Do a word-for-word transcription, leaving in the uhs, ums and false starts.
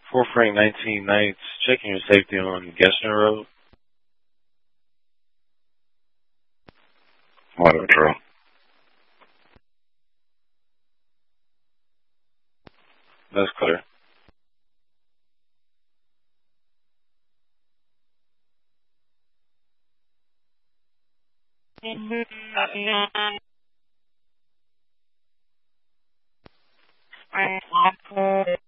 four Frank nineteen Nights, checking your safety on Gessner Road. Water Patrol. That's clear. I